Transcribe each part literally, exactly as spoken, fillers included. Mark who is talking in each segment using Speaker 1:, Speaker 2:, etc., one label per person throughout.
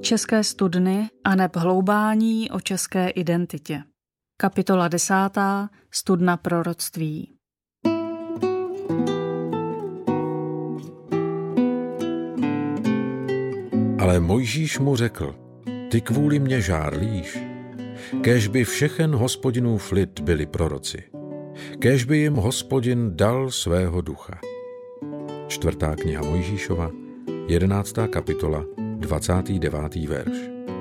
Speaker 1: České studny aneb hloubání o české identitě. Kapitola desátá. Studna proroctví.
Speaker 2: Ale Mojžíš mu řekl, ty kvůli mě žárlíš, kéž by všechen Hospodinův lid byli proroci, kéž by jim Hospodin dal svého ducha. Čtvrtá kniha Mojžíšova, jedenáctá kapitola, dvacátý devátý verš.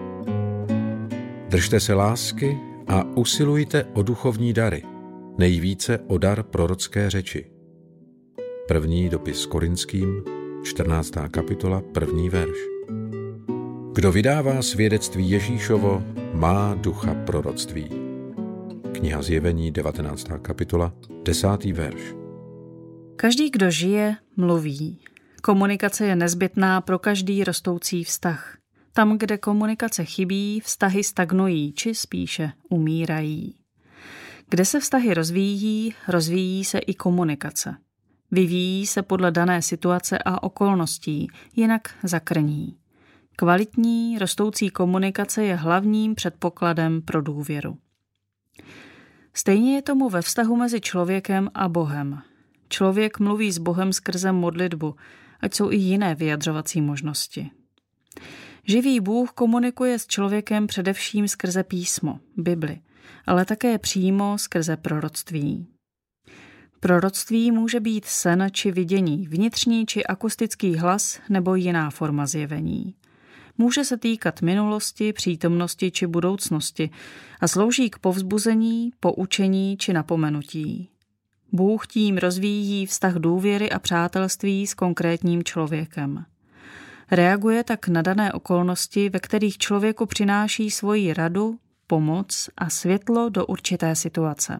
Speaker 2: Držte se lásky a usilujte o duchovní dary, nejvíce o dar prorocké řeči. První dopis Korinským, čtrnáctá kapitola, první verš. Kdo vydává svědectví Ježíšovo, má ducha proroctví. Kniha Zjevení, devatenáctá kapitola, desátý verš.
Speaker 1: Každý, kdo žije, mluví. Komunikace je nezbytná pro každý rostoucí vztah. Tam, kde komunikace chybí, vztahy stagnují, či spíše umírají. Kde se vztahy rozvíjí, rozvíjí se i komunikace. Vyvíjí se podle dané situace a okolností, jinak zakrní. Kvalitní, rostoucí komunikace je hlavním předpokladem pro důvěru. Stejně je tomu ve vztahu mezi člověkem a Bohem. Člověk mluví s Bohem skrze modlitbu, ať jsou i jiné vyjadřovací možnosti. Živý Bůh komunikuje s člověkem především skrze písmo, Bibli, ale také přímo skrze proroctví. Proroctví může být sen či vidění, vnitřní či akustický hlas nebo jiná forma zjevení. Může se týkat minulosti, přítomnosti či budoucnosti a slouží k povzbuzení, poučení či napomenutí. Bůh tím rozvíjí vztah důvěry a přátelství s konkrétním člověkem. Reaguje tak na dané okolnosti, ve kterých člověku přináší svoji radu, pomoc a světlo do určité situace.